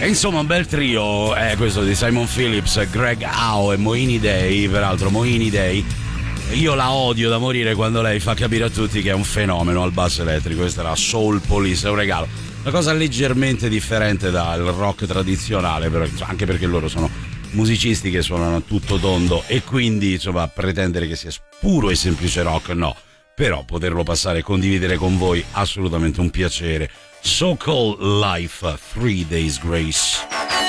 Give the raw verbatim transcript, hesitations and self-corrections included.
insomma un bel trio è questo di Simon Phillips, Greg Howe e Moini Day. Peraltro Moini Day io la odio da morire quando lei fa capire a tutti che è un fenomeno al basso elettrico. Questa era Soul Police, è un regalo, una cosa leggermente differente dal rock tradizionale, però, anche perché loro sono musicisti che suonano a tutto tondo e quindi insomma pretendere che sia puro e semplice rock no, però poterlo passare e condividere con voi assolutamente un piacere. So Called Life, Three Days Grace.